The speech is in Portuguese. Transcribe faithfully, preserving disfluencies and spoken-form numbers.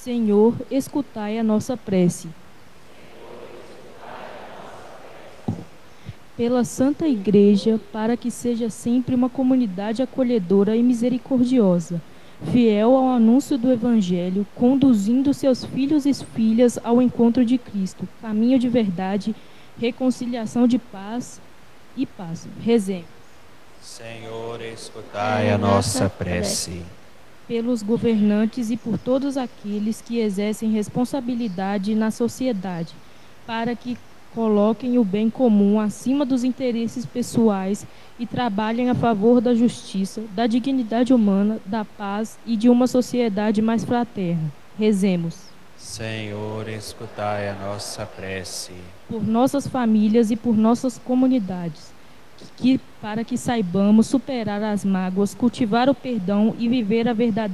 Senhor, escutai a nossa prece. Pela Santa Igreja, para que seja sempre uma comunidade acolhedora e misericordiosa, fiel ao anúncio do Evangelho, conduzindo seus filhos e filhas ao encontro de Cristo, caminho de verdade, reconciliação de paz e paz. Rezemos. Senhor, escutai a nossa prece. Pelos governantes e por todos aqueles que exercem responsabilidade na sociedade, para que coloquem o bem comum acima dos interesses pessoais e trabalhem a favor da justiça, da dignidade humana, da paz e de uma sociedade mais fraterna. Rezemos. Senhor, escutai a nossa prece. Por nossas famílias e por nossas comunidades, que, para que saibamos superar as mágoas, cultivar o perdão e viver a verdadeira